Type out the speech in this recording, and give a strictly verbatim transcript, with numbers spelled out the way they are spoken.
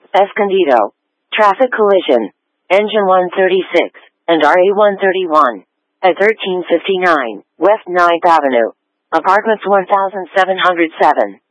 Escondido. Traffic collision. Engine one thirty-six and R A one thirty-one. At thirteen fifty-nine West ninth Avenue. Apartments one thousand seven hundred seven.